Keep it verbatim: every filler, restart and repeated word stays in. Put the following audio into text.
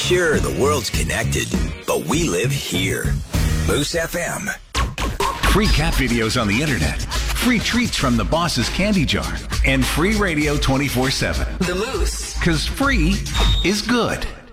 Sure, the world's connected, but we live here. Moose F M. Free cat videos on the internet, free treats from the boss's candy jar, and free radio twenty-four seven. The Moose. Because free is good.